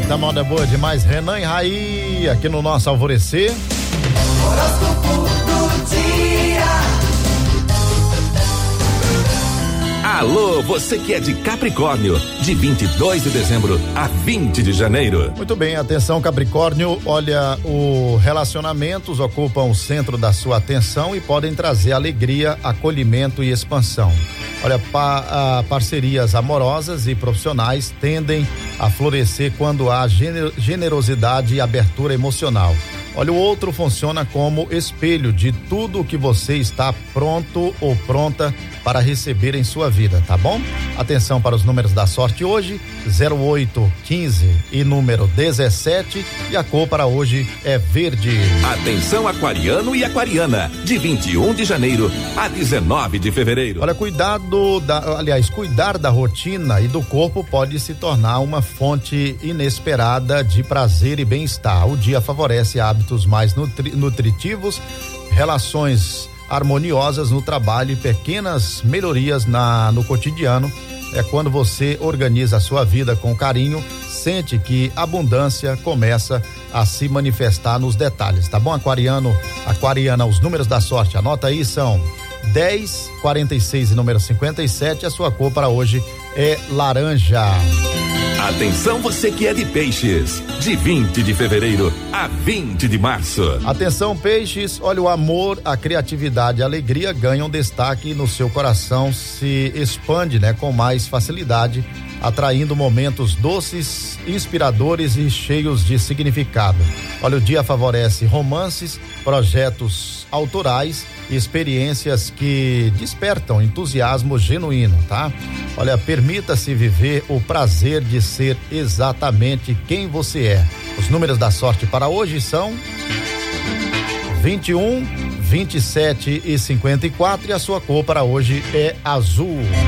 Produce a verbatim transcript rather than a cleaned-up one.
Esta moda é boa demais. Renan e Raí, aqui no nosso Alvorecer. Horóscopo do dia. Alô, você que é de Capricórnio, de vinte e dois de dezembro a vinte de janeiro. Muito bem, atenção Capricórnio, olha, os relacionamentos ocupam o centro da sua atenção e podem trazer alegria, acolhimento e expansão. Olha, pa, a, parcerias amorosas e profissionais tendem a florescer quando há gener, generosidade e abertura emocional. Olha, o outro funciona como espelho de tudo o que você está pronto ou pronta para receber em sua vida, tá bom? Atenção para os números da sorte hoje, zero oito, quinze e número dezessete, e a cor para hoje é verde. Atenção aquariano e aquariana, de vinte e um de janeiro a dezenove de fevereiro. Olha, cuidado da, aliás, cuidar da rotina e do corpo pode se tornar uma fonte inesperada de prazer e bem-estar. O dia favorece hábitos mais nutri, nutritivos, relações harmoniosas no trabalho e pequenas melhorias na, no cotidiano. É quando você organiza a sua vida com carinho, sente que a abundância começa a se manifestar nos detalhes, tá bom, aquariano, aquariana? Os números da sorte, anota aí, são dez, quarenta e seis e número cinquenta e sete. A sua cor para hoje é laranja. Atenção você que é de peixes, de vinte de fevereiro a vinte de março. Atenção peixes, olha, o amor, a criatividade e a alegria ganham destaque no seu coração, se expande, né, com mais facilidade, atraindo momentos doces, inspiradores e cheios de significado. Olha, o dia favorece romances, projetos autorais e experiências que despertam entusiasmo genuíno, tá? Olha, permita-se viver o prazer de ser exatamente quem você é. Os números da sorte para hoje são vinte e um, vinte e sete e cinquenta e quatro, e a sua cor para hoje é azul.